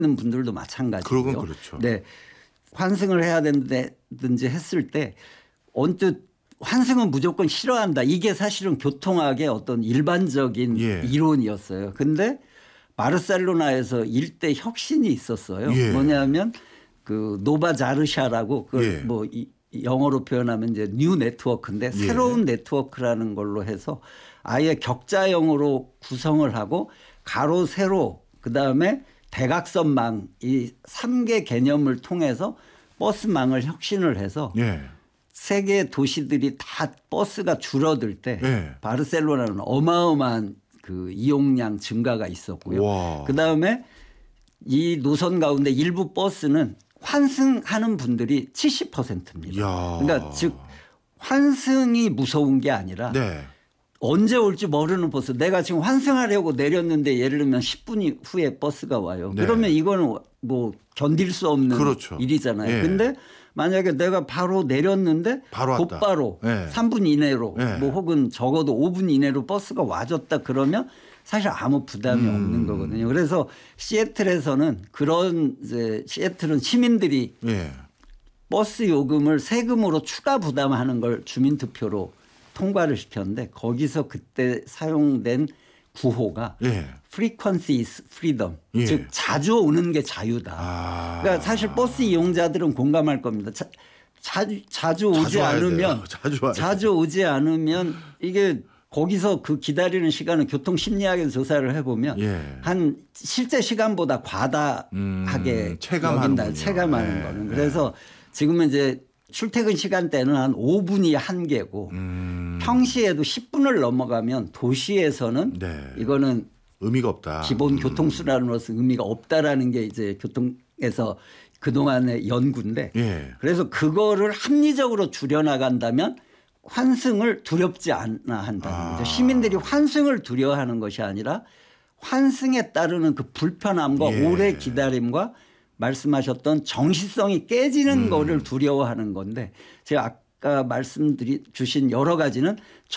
분들도 마찬가지고요. 그건 그렇죠. 네, 환승을 해야 된다든지 했을 때 언뜻 환승은 무조건 싫어한다. 이게 사실은 교통학의 어떤 일반적인 예. 이론이었어요. 근데 바르셀로나에서 일대 혁신이 있었어요. 예. 뭐냐면 그 노바 자르샤라고 예. 뭐 영어로 표현하면 이제 뉴 네트워크인데 예. 새로운 네트워크라는 걸로 해서 아예 격자형으로 구성을 하고 가로 세로 그다음에 대각선망 이 3개 개념을 통해서 버스망을 혁신을 해서 예. 세계 도시들이 다 버스가 줄어들 때 예. 바르셀로나는 어마어마한 그 이용량 증가가 있었고요. 와. 그다음에 이 노선 가운데 일부 버스는 환승하는 분들이 70%입니다. 야. 그러니까 즉 환승이 무서운 게 아니라 네. 언제 올지 모르는 버스. 내가 지금 환승하려고 내렸는데 예를 들면 10분 후에 버스가 와요. 네. 그러면 이거는 뭐 견딜 수 없는 그렇죠. 일이잖아요. 예. 근데 만약에 내가 바로 내렸는데 바로 왔다. 곧바로 예. 3분 이내로 예. 뭐 혹은 적어도 5분 이내로 버스가 와줬다 그러면 사실 아무 부담이 없는 거거든요. 그래서 시애틀에서는 그런 이제 시애틀은 시민들이 예. 버스 요금을 세금으로 추가 부담하는 걸 주민투표로 통과를 시켰는데 거기서 그때 사용된 구호가 예. frequency is freedom. 예. 즉 자주 오는 게 자유다. 아. 그러니까 사실 버스 이용자들은 공감할 겁니다. 자주 오지 와야 않으면 돼요. 자주 오지 않으면 이게 거기서 그 기다리는 시간은 교통심리학에서 조사를 해보면 예. 한 실제 시간보다 과다하게 체감하는군요. 체감하는 예. 거는. 그래서 지금은 이제 출퇴근 시간대는 한 5분이 한계고 평시에도 10분을 넘어가면 도시에서는 네. 이거는 의미가 없다. 기본 교통수단으로서 의미가 없다라는 게 이제 교통에서 그동안의 연구인데 예. 그래서 그거를 합리적으로 줄여나간다면 환승을 두렵지 않아 한다는 거죠. 시민들이 환승을 두려워하는 것이 아니라 환승에 따르는 그 불편함과 예. 오래 기다림과 말씀하셨던 정시성이 깨지는 거를 두려워하는 건데 제가 아까 주신 여러 가지는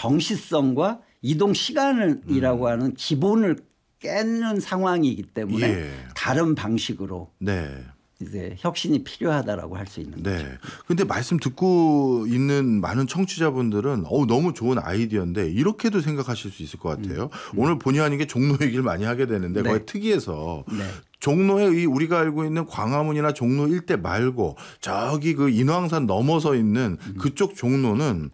정시성과 이동 시간이라고 하는 기본을 깨는 상황이기 때문에 예. 다른 방식으로 네. 이제 혁신이 필요하다라고 할 수 있는 거죠. 네. 근데 말씀 듣고 있는 많은 청취자분들은 너무 좋은 아이디어인데 이렇게도 생각하실 수 있을 것 같아요. 오늘 본의 아니게 종로 얘기를 많이 하게 되는데 네. 거의 특이해서 네. 종로에 우리가 알고 있는 광화문이나 종로 일대 말고 저기 그 인왕산 넘어서 있는 그쪽 종로는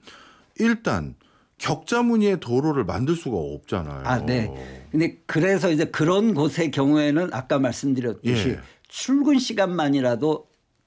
일단 격자무늬의 도로를 만들 수가 없잖아요. 아, 네. 근데 그래서 이제 그런 곳의 경우에는 아까 말씀드렸듯이 예. 출근 시간만이라도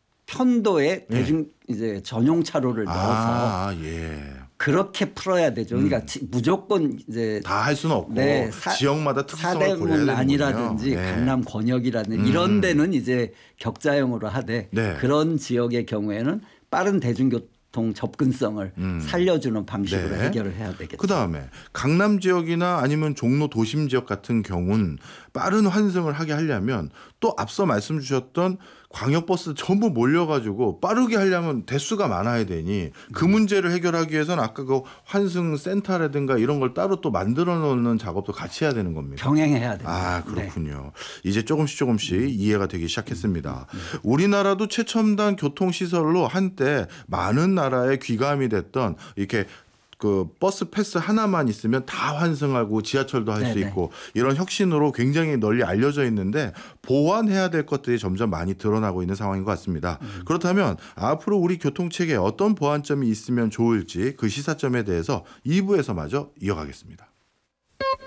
편도에 대중 이제 전용 차로를 넣어서 예. 그렇게 풀어야 되죠. 그러니까 무조건 이제 다 할 수는 없고 네, 지역마다 특성을 고려해야 사대문 되는군요. 안이라든지 네. 강남 권역이라든지 이런 데는 이제 격자형으로 하되 네. 그런 지역의 경우에는 빠른 대중교통 접근성을 살려주는 방식으로 네. 해결을 해야 되겠죠. 그다음에 강남 지역이나 아니면 종로 도심 지역 같은 경우는 빠른 환승을 하게 하려면 또 앞서 말씀 주셨던 광역버스 전부 몰려가지고 빠르게 하려면 대수가 많아야 되니 그 문제를 해결하기 위해서는 아까 그 환승 센터라든가 이런 걸 따로 또 만들어 놓는 작업도 같이 해야 되는 겁니다. 병행해야 됩니다. 아, 그렇군요. 네. 이제 조금씩 이해가 되기 시작했습니다. 우리나라도 최첨단 교통시설로 한때 많은 나라에 귀감이 됐던 이렇게 그 버스 패스 하나만 있으면 다 환승하고 지하철도 할 수 있고 이런 혁신으로 굉장히 널리 알려져 있는데 보완해야 될 것들이 점점 많이 드러나고 있는 상황인 것 같습니다. 그렇다면 앞으로 우리 교통체계에 어떤 보완점이 있으면 좋을지 그 시사점에 대해서 2부에서 마저 이어가겠습니다.